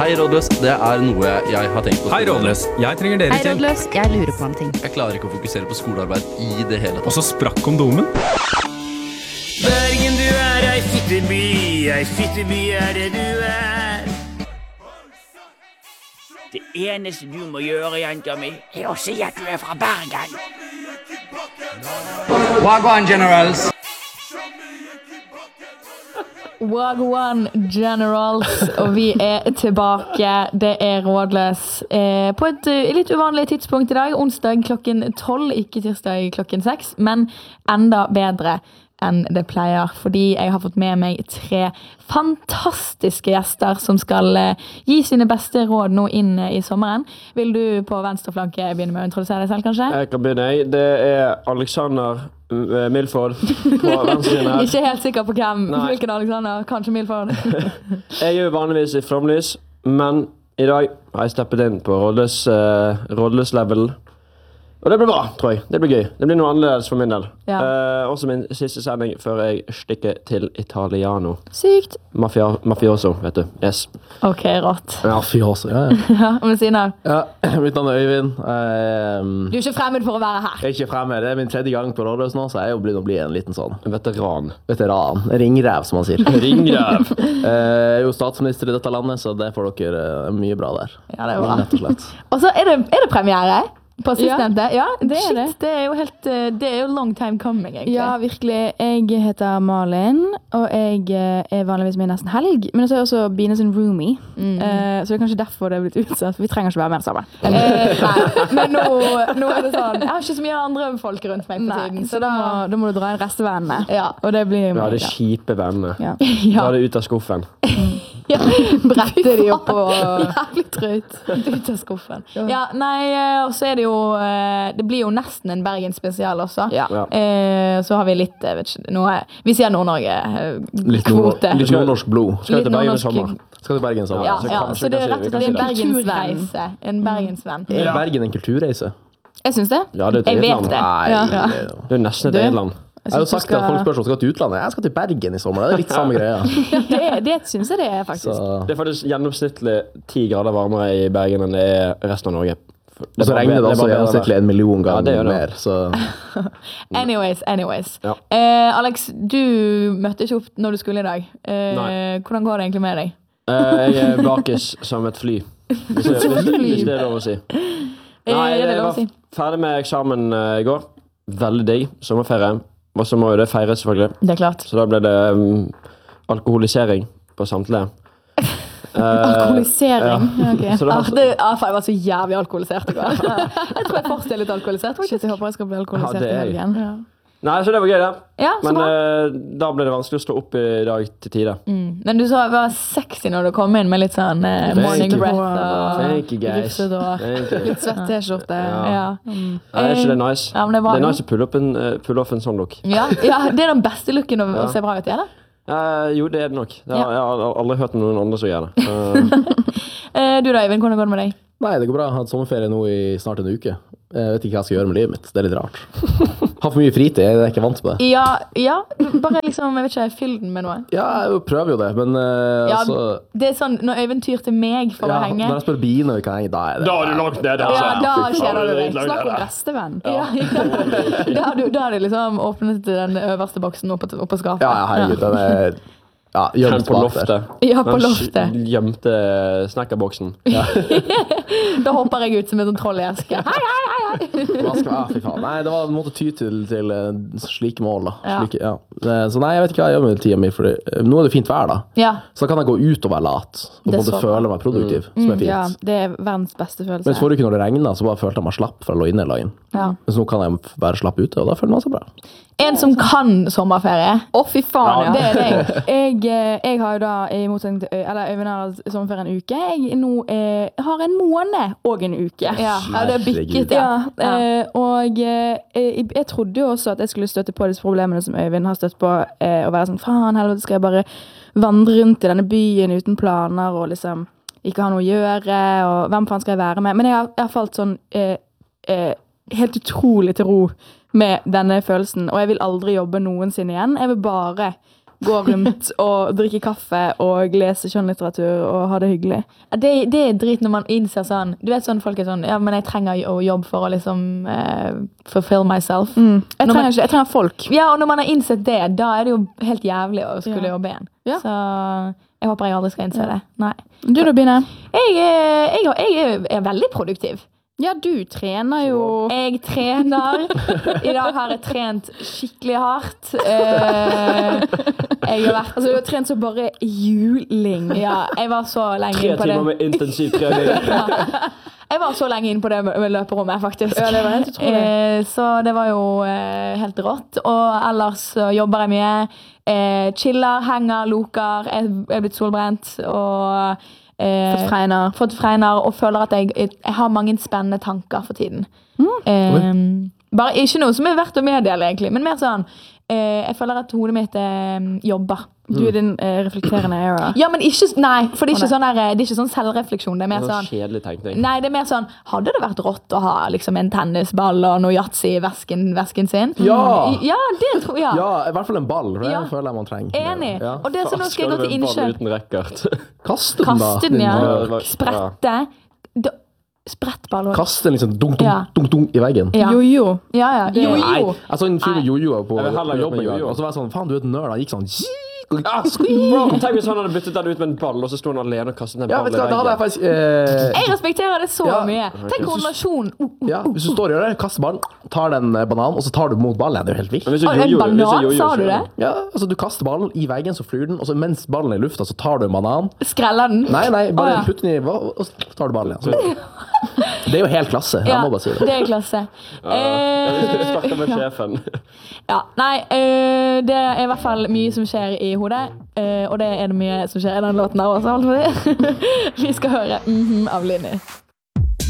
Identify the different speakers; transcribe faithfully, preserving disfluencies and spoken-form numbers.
Speaker 1: Hei, Rådløs. Det er noe jeg har tenkt på.
Speaker 2: Hei, Rådløs. Jeg trenger dere
Speaker 3: Hei,
Speaker 2: til.
Speaker 3: Rådløs. Jeg lurer på en ting.
Speaker 1: Jeg klarer ikke å fokusere på skolearbeid i det hele
Speaker 2: Og
Speaker 1: tatt.
Speaker 2: så sprakk kondomen.
Speaker 4: Bergen, du er ei fitteby, ei fitteby er det du er. Det eneste du må gjøre, jenta mi, er å si at du er fra Bergen.
Speaker 5: Wagwan Generals.
Speaker 3: Wagwan Generals, og vi er tilbake. Det er Rådløs eh, på et uh, litt uvanlig tidspunkt i dag. Onsdag klokken tolv, ikke tirsdag klokken seks, men enda bedre enn det pleier, fordi jeg har fått med meg tre fantastiske gjester som skal uh, gi sine beste råd nå inn uh, i sommeren. Vil du på venstre flanke begynne med å introdusere deg selv, kanskje?
Speaker 6: Jeg kan begynne, jeg. Det er Alexander uh, Milford på venstre siden her.
Speaker 3: Ikke helt sikker på hvem,
Speaker 6: Nei.
Speaker 3: hvilken Alexander, kanskje Milford.
Speaker 6: Jeg er jo vanligvis i Flomlys, men i dag har jeg steppet inn på rådløs, uh, rådløs level. Og det blir bra, tror jeg. Det blir gøy. Det blir noe annerledes for min del.
Speaker 3: Ja.
Speaker 6: Uh, også min siste sending før jeg stikker til Italiano.
Speaker 3: Sykt.
Speaker 6: Mafia, mafioso, vet du. Yes.
Speaker 3: Ok, rått.
Speaker 7: Ja, fy også, ja, ja.
Speaker 3: Ja, med siden av.
Speaker 7: ja. Mitt navn er Øyvind. Jeg,
Speaker 3: Du er ikke fremmed for å være her.
Speaker 7: jeg er ikke fremme. Det er min tredje gang på Rådløs nå, så jeg er jo blitt å bli en liten sånn
Speaker 6: Veteran.
Speaker 7: veteran. Ringrev, som man sier.
Speaker 6: Ringrev.
Speaker 7: Jeg er jo statsminister i dette landet, så det får dere eh, mye bra der.
Speaker 3: Ja, det er bra.
Speaker 7: Rett og slett.
Speaker 3: Og så er det, er det premiere på sistnevnte. Ja,
Speaker 8: det er
Speaker 3: Shit,
Speaker 8: det.
Speaker 3: det er jo helt, eh, det er jo long time coming, egentlig.
Speaker 8: Ja, virkelig. Jeg heter Malin, og jeg eh, er vanligvis med i Nesten Helg. Men så er jeg også Bine sin roomie,
Speaker 3: Mm.
Speaker 8: Eh, så det er kanskje derfor det er blitt utsatt, for vi trenger ikke være mer sammen.
Speaker 3: Eh, nei, men nå, nå er det sånn, jeg har ikke så mye andre folk rundt meg på
Speaker 8: Nei,
Speaker 3: tiden,
Speaker 8: så da, da må du dra inn restevennene.
Speaker 3: Ja.
Speaker 8: Og det blir
Speaker 6: Ja,
Speaker 8: meg,
Speaker 6: det er kjipe vennene.
Speaker 8: Ja.
Speaker 3: Ja,
Speaker 6: Ta det ut av skuffen.
Speaker 3: ja.
Speaker 8: Brette de opp og
Speaker 3: Jævlig trøyt. Ut av skuffen. Ja, nei, eh, og så er det jo, eh, det blir jo nesten en Bergen spesial også.
Speaker 8: Ja.
Speaker 6: Ja.
Speaker 3: Eh, så har vi litt, jeg vet ikke, noe, vi sier Nord-Norge, eh,
Speaker 7: Litt, nord
Speaker 3: kvote.
Speaker 7: litt nordnorsk blod.
Speaker 6: Skal vi til
Speaker 3: Litt
Speaker 6: Bergen i
Speaker 3: nordnorsk-
Speaker 6: sommer?
Speaker 7: Skal til Bergen sammen.
Speaker 3: Ja,
Speaker 6: så
Speaker 3: ja,
Speaker 6: kanskje-
Speaker 3: så det er
Speaker 6: kanskje-
Speaker 3: rett og slett
Speaker 6: kanskje
Speaker 3: en
Speaker 6: det.
Speaker 3: bergensreise. En bergensvenn.
Speaker 7: Er Bergen en kulturreise?
Speaker 8: Jeg synes det.
Speaker 6: Ja, det er til
Speaker 3: Jeg vet
Speaker 6: Irland.
Speaker 3: det.
Speaker 7: Nei,
Speaker 8: Ja.
Speaker 7: det er jo-
Speaker 6: Det er nesten et
Speaker 8: Du?
Speaker 6: Irland.
Speaker 7: Jeg har jo
Speaker 8: synes du
Speaker 7: sagt at
Speaker 8: skal-
Speaker 7: folk spør om skal til utlandet. Jeg skal til Bergen i sommer. Det er litt samme greia.
Speaker 8: Det, det synes jeg det er, faktisk.
Speaker 7: Så,
Speaker 6: Det er faktisk gjennomsnittlig ti grader varmere i Bergen enn det er resten av Norge.
Speaker 7: og så regner det også gjennomsnittlig en million
Speaker 6: Ja,
Speaker 7: ganger
Speaker 6: det gjør det.
Speaker 7: mer. Så
Speaker 3: Anyways, anyways.
Speaker 6: Ja.
Speaker 3: Eh, Alex, du møtte ikke opp når du skulle i dag. Eh,
Speaker 6: Nei.
Speaker 3: hvordan går det egentlig med deg?
Speaker 6: Eh, Jeg er bakis som et fly. Hvis det, hvis, hvis det er lov å si. Nei,
Speaker 3: Eh, er det
Speaker 6: jeg
Speaker 3: lov å
Speaker 6: var
Speaker 3: si?
Speaker 6: ferdig med eksamen eh, i går. Veldig digg. Sommerferie. Og så må jo det feires, selvfølgelig.
Speaker 3: Det er klart.
Speaker 6: Så da ble det um, alkoholisering på samtlige. Eh,
Speaker 8: alkoholisering. Ja. ok.
Speaker 6: Så det
Speaker 3: Ah,
Speaker 6: har,
Speaker 3: det, ah, faen, jeg var så jævlig alkoholisert i går. Jeg tror jeg fortsatt er litt alkoholisert. faktisk.
Speaker 8: Shit, jeg håper jeg skal bli alkoholisert
Speaker 6: Ja, det
Speaker 8: i
Speaker 6: er jeg.
Speaker 8: helgen.
Speaker 6: nei, så det var gøy, det.
Speaker 3: Ja, så
Speaker 6: Men
Speaker 3: bra.
Speaker 6: eh, da ble det vanskelig å stå opp i dag til tide.
Speaker 3: Mm. Men du sa det var sexy når du kom inn med litt sånn eh,
Speaker 6: Thank
Speaker 3: morning
Speaker 6: you.
Speaker 3: breath og
Speaker 6: Thank you, guys.
Speaker 3: rufset hår.
Speaker 6: Thank you.
Speaker 8: Litt svett T-skjorte.
Speaker 6: Ja.
Speaker 3: Ja.
Speaker 6: Nei, er ikke det nice?
Speaker 3: Ja, men det var
Speaker 6: Det er nice å pulle, opp en, eh, pulle off en sånn look.
Speaker 3: Ja, ja, det er den beste looken å,
Speaker 6: Ja.
Speaker 3: å se bra ut i, eller?
Speaker 6: Eh, jo, det er det nok. Jeg,
Speaker 3: Ja.
Speaker 6: har- jeg har aldri hørt noen andre som gjør det. Eh,
Speaker 3: Eh, du da, Eivind, hvordan går det med deg?
Speaker 7: nei, det går bra. Jeg har hatt sommerferie nå i snart en uke. Jeg vet ikke hva jeg skal gjøre med livet mitt. Det er litt rart. Har for mye fritid. Jeg er ikke vant med det.
Speaker 3: Ja, ja, bare liksom, jeg vet ikke, fyll den med noe.
Speaker 7: Ja, jeg prøver jo det, men eh,
Speaker 3: Ja,
Speaker 7: altså
Speaker 3: det er sånn, når Øyvind tyr til meg for
Speaker 7: ja,
Speaker 3: å henge.
Speaker 7: Når jeg spør Bine om vi kan henge, da er det
Speaker 6: da er du langt nede.
Speaker 3: Ja, da
Speaker 7: fy faen.
Speaker 3: kjeder du deg.
Speaker 8: Snakk om restevenn.
Speaker 3: Ja, ja. Da har du, da har du liksom åpnet den øverste boksen opp på, opp på skapet.
Speaker 7: Ja, ja, herregud. Den er ja,
Speaker 6: Den
Speaker 7: gjemt
Speaker 6: på
Speaker 7: bak der.
Speaker 6: loftet.
Speaker 3: Ja, på
Speaker 6: Den
Speaker 3: loftet.
Speaker 6: gjemte snekkerboksen.
Speaker 3: Da hopper jeg ut som en sånn troll i eske. Hei, hei, hei, hei.
Speaker 7: Hva skal, ah, fy faen. Nei, det var en måte ty til, til eh, slike mål, da.
Speaker 3: Ja.
Speaker 7: Slike, ja. Eh, Så nei, jeg vet ikke hva jeg gjør med tida mi, for nå er det fint vær, da.
Speaker 3: Ja,
Speaker 7: Så da kan jeg gå ut og være lat, og
Speaker 3: Det er
Speaker 7: både
Speaker 3: så
Speaker 7: føle meg produktiv, som er fint.
Speaker 8: Ja, det er verdens beste følelse.
Speaker 7: Mens forrige uke når det regnet, så bare følte jeg meg slapp for jeg lå inne hele dagen.
Speaker 3: ja.
Speaker 7: Mens nå kan jeg være slapp ute, og da føler man seg bra.
Speaker 3: En som kan sommerferie.
Speaker 8: Å, fy faen, ja.
Speaker 3: Det er deg.
Speaker 8: Jeg, eh, jeg har jo da, i motsetning til Øy- eller Øyvind har hatt sommerferie en uke. Jeg nå eh, har en måned og en uke.
Speaker 3: Ja, ja, det er bikket,
Speaker 8: Ja,
Speaker 3: ja. ja.
Speaker 8: eh, og eh, jeg, jeg trodde jo også at jeg skulle støtte på disse problemene som Øyvind har støtt på, eh, og være sånn, faen, helvete, skal jeg bare vandre rundt i denne byen uten planer, og liksom ikke ha noe å gjøre, og hvem faen skal jeg være med? Men jeg har, jeg har falt sånn eh, eh, helt utrolig til ro med denne følelsen, og jeg vil aldri jobbe noensinne igjen. Jeg vil bare gå rundt og drikke kaffe og lese skjønnlitteratur og ha det hyggelig.
Speaker 3: Ja, Det, det er drit når man innser sånn, du vet sånn folk er sånn, ja, men jeg trenger jo jobb for å liksom eh, fulfill myself.
Speaker 8: Mm. Jeg,
Speaker 3: Når
Speaker 8: trenger
Speaker 3: man-
Speaker 8: ikke, jeg trenger folk.
Speaker 3: Ja, og når man har innsett det, da er det jo helt jævlig å skulle
Speaker 8: Ja.
Speaker 3: jobbe igjen.
Speaker 8: Ja.
Speaker 3: Så jeg håper jeg aldri skal innse
Speaker 8: Ja.
Speaker 3: det. Nei.
Speaker 8: Du da, Bine?
Speaker 3: Jeg, er- jeg, har- jeg er- er veldig produktiv.
Speaker 8: Ja, du trener jo.
Speaker 3: Jeg trener. I dag har jeg trent skikkelig hardt. Eh, jeg har vært
Speaker 8: Altså, du har trent så bare juling.
Speaker 3: Ja, jeg var så lenge
Speaker 6: Tre
Speaker 3: inn på det.
Speaker 6: timer med intensiv trening.
Speaker 3: Jeg var så lenge inn på det med med løperommet, faktisk.
Speaker 8: Ja, det var helt utrolig.
Speaker 3: Eh, så det var jo eh, helt rått. Og ellers så jobber jeg mye. Eh, chiller, henger, loker. Jeg jeg er blitt solbrent. Og eh,
Speaker 8: Fått fregner.
Speaker 3: fått fregner. Og føler at jeg, jeg har mange spennende tanker for tiden. Eh, bare ikke noe som er verdt å meddele, egentlig. Men mer sånn eh, jeg føler at hodet mitt eh, jobber.
Speaker 8: Du er din eh, reflekterende era.
Speaker 3: Ja, men ikke, nei, for det er
Speaker 8: Å,
Speaker 3: ikke sånn, der, det er ikke sånn selvrefleksjon. Det er mer
Speaker 6: Sånn
Speaker 3: sånn
Speaker 6: kjedelig tenkning.
Speaker 3: Nei, det er mer sånn, hadde det vært rått å ha liksom, en tennisball og noe yatzy i vesken, vesken sin?
Speaker 7: Ja!
Speaker 3: Ja, det tror jeg.
Speaker 7: Ja, i hvert fall en ball, for det
Speaker 3: Ja.
Speaker 7: føler jeg man trenger.
Speaker 3: Enig.
Speaker 7: Ja.
Speaker 3: Og det er sånn, nå skal jeg gå til
Speaker 6: du med ball
Speaker 3: innkjøp.
Speaker 6: uten racket?
Speaker 7: Kast den, da.
Speaker 3: Kaste den,
Speaker 7: din
Speaker 3: ja.
Speaker 7: nerd.
Speaker 3: Sprette. Da- Sprettball også.
Speaker 7: Kast den liksom dunk, dunk,
Speaker 3: Ja.
Speaker 7: dunk, dunk i veggen.
Speaker 3: Ja.
Speaker 8: Jojo.
Speaker 3: Ja, ja. Det,
Speaker 8: Jo,
Speaker 7: Nei,
Speaker 8: jo.
Speaker 7: jeg så en fyr med jojo på,
Speaker 6: Jeg vil heller
Speaker 7: på
Speaker 6: gå
Speaker 7: jobb
Speaker 6: med
Speaker 7: en gang,
Speaker 6: jojo.
Speaker 7: og så var jeg sånn, faen, du er et nerd. Han gikk sånn,
Speaker 6: Ah, bro, tenk hvis han hadde byttet den ut med en ball, og så sto han alene og kastet den
Speaker 7: ja,
Speaker 6: ballen
Speaker 7: vet du hva,
Speaker 6: i
Speaker 7: da hadde jeg
Speaker 6: veggen.
Speaker 7: faktisk, eh,
Speaker 3: jeg respekterer det så
Speaker 7: Ja.
Speaker 3: mye. Tenk koordinasjon. Uh, uh,
Speaker 7: ja, hvis du står og gjør det, kaster ballen, tar den eh, bananen, og så tar du mot ballen, det er jo helt vilt.
Speaker 6: Men hvis du
Speaker 3: uh. En
Speaker 6: jojo- hvis
Speaker 3: banan,
Speaker 6: jojo-
Speaker 3: sa du det?
Speaker 7: Ja, altså du kaster ballen i veggen, så flyr den, og så mens ballen er i lufta, så tar du en banan.
Speaker 3: Skreller den?
Speaker 7: Nei, nei, bare
Speaker 3: Å, ja.
Speaker 7: putt den i, og så tar du ballen igjen. Så. Det er jo helt klasse, jeg
Speaker 3: Ja,
Speaker 7: må bare si det.
Speaker 3: det er klasse.
Speaker 6: Ja, hvis du
Speaker 3: Eh,
Speaker 6: snakker med sjefen.
Speaker 3: Ja, nei, eh, det er i hvert fall mye som skjer i hodet, eh, og det er det mye som skjer i den låten her også, holdt på å si. Vi skal høre mhm av Linni.